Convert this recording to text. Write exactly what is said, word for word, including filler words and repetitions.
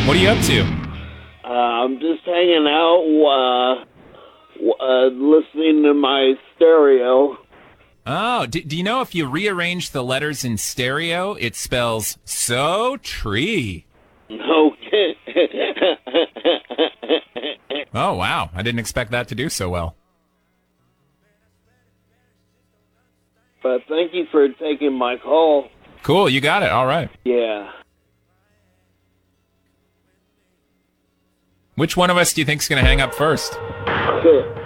What are you up to? Uh, I'm just hanging out, uh, uh, listening to my stereo. Oh, do, do you know if you rearrange the letters in stereo, it spells so tree? Okay. Oh, wow. I didn't expect that to do so well. But thank you for taking my call. Cool, you got it. All right. Yeah. Which one of us do you think's going to hang up first? Okay.